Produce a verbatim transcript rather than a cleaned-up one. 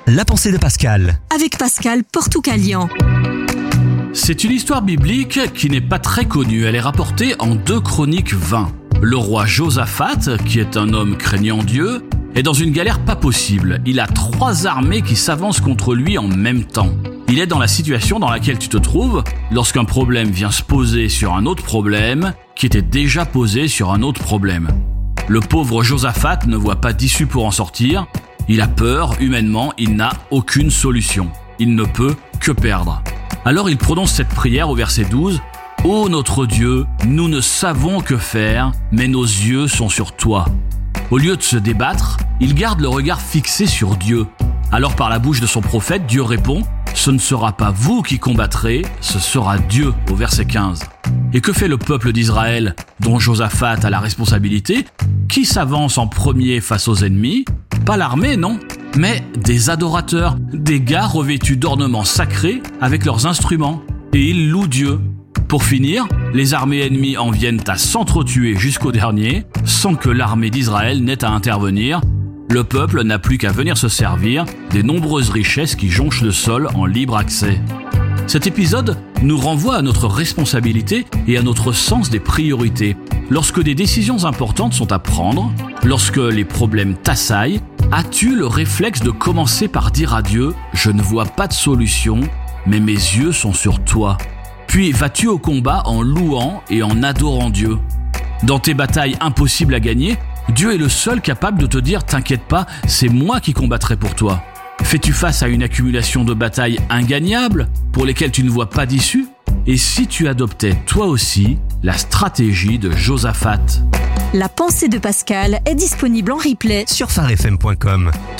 La pensée de Pascal. Avec Pascal Portoucalian. C'est une histoire biblique qui n'est pas très connue. Elle est rapportée en deux Chroniques vingt. Le roi Josaphat, qui est un homme craignant Dieu, est dans une galère pas possible. Il a trois armées qui s'avancent contre lui en même temps. Il est dans la situation dans laquelle tu te trouves lorsqu'un problème vient se poser sur un autre problème qui était déjà posé sur un autre problème. Le pauvre Josaphat ne voit pas d'issue pour en sortir. Il a peur, humainement, il n'a aucune solution. Il ne peut que perdre. Alors il prononce cette prière au verset douze. « Ô notre Dieu, nous ne savons que faire, mais nos yeux sont sur toi. » Au lieu de se débattre, il garde le regard fixé sur Dieu. Alors par la bouche de son prophète, Dieu répond « Ce ne sera pas vous qui combattrez, ce sera Dieu » au verset quinze. Et que fait le peuple d'Israël, dont Josaphat a la responsabilité? Qui s'avance en premier face aux ennemis? Pas l'armée, non, mais des adorateurs, des gars revêtus d'ornements sacrés avec leurs instruments. Et ils louent Dieu. Pour finir, les armées ennemies en viennent à s'entretuer jusqu'au dernier, sans que l'armée d'Israël n'ait à intervenir. Le peuple n'a plus qu'à venir se servir des nombreuses richesses qui jonchent le sol en libre accès. Cet épisode nous renvoie à notre responsabilité et à notre sens des priorités. Lorsque des décisions importantes sont à prendre, lorsque les problèmes t'assaillent, as-tu le réflexe de commencer par dire à Dieu « Je ne vois pas de solution, mais mes yeux sont sur toi ». Puis vas-tu au combat en louant et en adorant Dieu. Dans tes batailles impossibles à gagner, Dieu est le seul capable de te dire « T'inquiète pas, c'est moi qui combattrai pour toi ». Fais-tu face à une accumulation de batailles ingagnables pour lesquelles tu ne vois pas d'issue? Et si tu adoptais toi aussi la stratégie de Josaphat? La pensée de Pascal est disponible en replay Sur phare f m point com.